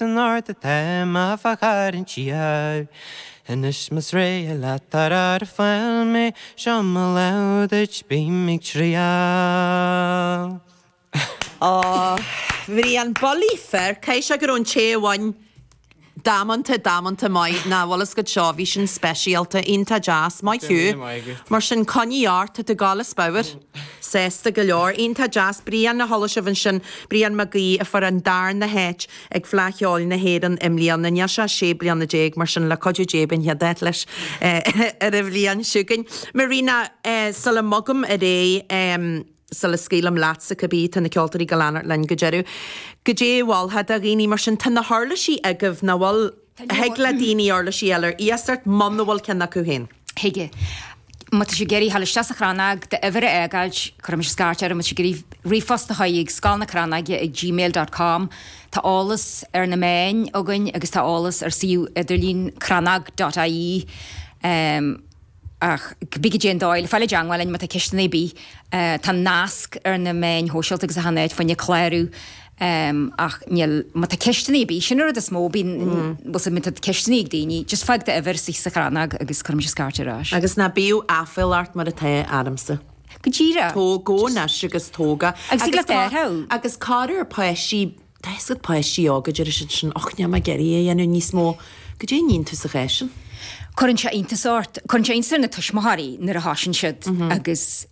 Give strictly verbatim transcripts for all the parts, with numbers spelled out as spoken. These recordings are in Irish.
san ort a tema fachar in chia. En is mas rei la tarar fail me shamal out it be mig tria. Oh, Brian Bolifer, Keisha Gron Chewan Damon to Damon to my na Wallace good Shavish special to Inta Jazz, my hue. Martian Conny Art to the Gallus Bower. Says the galore, Inta Jazz, Brian na Hollishavinshan, Brian McGee for an darn the hedge, egg flack all in the head and Emily on the Nyasha Shably on the jag, Martian La Codu Jabin, ya deadlish, Revlian Shukin. Marina Salamogum a day, um, Sala Scalam Latsa Kabit and the Keltary Galanar Langajeru. Gajay Wall had a rini martian tan the Harlashi egg of Nawal Hegladini Arlashi Eller, Yastart Monowal Kanakuhin. Hege. Matashigeri Halishasa Kranag, the ever egaj, Kramishkarcher, Matashigeri, refust the Hayig, Skalna Kranag at gmail dot com, to allus Ernamain, Ogun, Augusta allus, or see you Ederlin Kranag dot I E. Um, Ach, big Jane Doyle, Fally Jangwell, and Matakishtan be, uh, Tan Nask, Ernamain, Hoshelt Exahanet, when you Claru. Um, ach, niel, mat a kistani bí, sin ar a smó bín, was a mint a kistani gdini, just fag de ever sich sa cranag agus carm is carter as. Agus na biu afil art mar a te Adamsa. Gajira. To go nash agus toga. Agus sigla te how. Agus carter paeshi, taisgad paeshi oga jirishin, och niam a geri e anu ni smó, gajin yin to suggestion. Corintha intasort, Corintha insa na tushmahari, nir a hashin shid, agus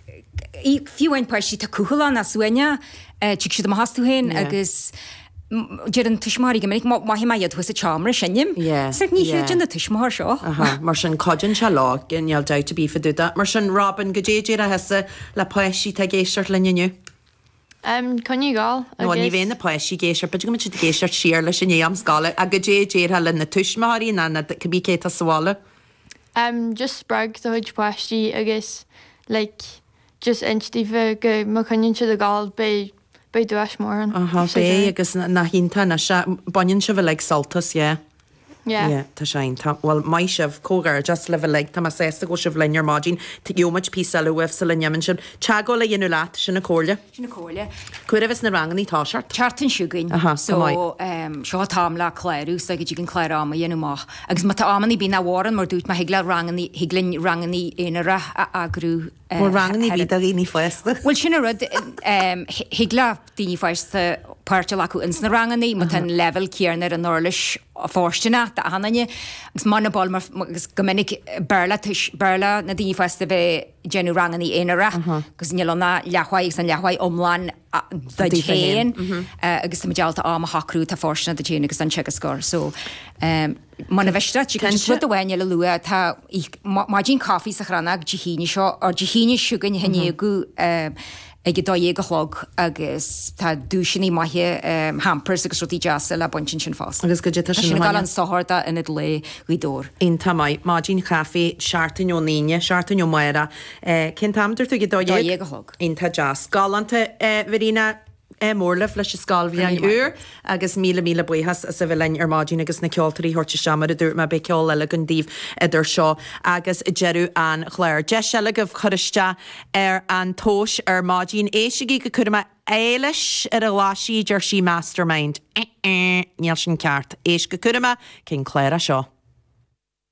few ein paeshi ta kuhulan as wenya, Chick should have to him, agus Jiran Tishmari, make Mahimaya was a charmer, Shenyim. Yeah. Certainly huge in the Tishmar show. Aha, Martian Codgen Shalog, and you'll doubt to be for do that. Martian Robin Gajira has a La Poeshi Tagesher Linu. Um, can you go? No, you in the Poeshi Gasher, but you come to the Gasher Shearlish and Yam Scholar, a Gajira in the Tushmari, and that could be Kate Swallow. Um, just sprag the Hodge Poeshi, I guess, like just instiver go Macunion to the Gall by. By Dwashmore. Aha, be agus na hinta na sha bunion shiv like saltus, yeah. Yeah. Yeah, ta shain ta. Well, my shiv cogar just live like ta ma says to go shiv linear margin to you much piece alu with Selenium and chago la yenu lat shina corlia. Shina corlia. Could have na rang ni ta shirt. Chartin shugin. Aha, so um sho tam la claru so you can clear am yenu ma. Agus mata amani bi na warren mar doet ma higla rang ni higlin rang ni in a agru. Well, rang ni bi da ni first. Well, shina rud um higla dini first Partalaku in Snarangani, Matan level Kierner and Norlish Forstuna, the Hananya, Manabol, Gomenic Berla, Berla, Nadini Festival, Jenny Rangani Inera, because Nilona, Yahwais and Yahwai Omlan, the Jane, August Majalta Arma Hakru, the Forstuna, the Jane, and check a score. So, um, Monavesta, you can just put the way Yelua, Majin Coffee, Sahranag, Jihini Shaw, or Jihini Sugar, Henigu. Ag dóige chlog agus tá dúisinaí maithe um, hampers agus rutí jazz le buintin sin fás. Agus go dtí sin gal an soharda in it le ridor. In tamai Margin Cafe, Shartin yo Nina, Shartin yo Moira. Eh ken tamter tu go dóige chlog. In ta jazz. Galante eh Verina Eh, Morla flesh scal vi an ur agus mila mila buhas as a villain ar margin agus na ceoltarí horte shamar a dúr ma be ceol le gan dív idir seo agus jeru an chléir. Jeselleg of chorista ar an tóis ar margin éisigi go curma eilish ar a láshi jersey mastermind. Eh eh, níl sin ceart. Éis go curma cin chléir a seo.